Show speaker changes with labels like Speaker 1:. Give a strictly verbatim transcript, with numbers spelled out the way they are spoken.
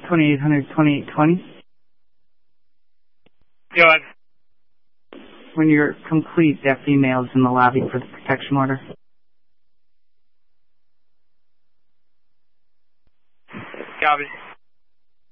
Speaker 1: twenty-eight hundred, twenty-eight twenty.
Speaker 2: Go ahead.
Speaker 1: When you're complete, that female is in the lobby for the protection order.
Speaker 2: Copy.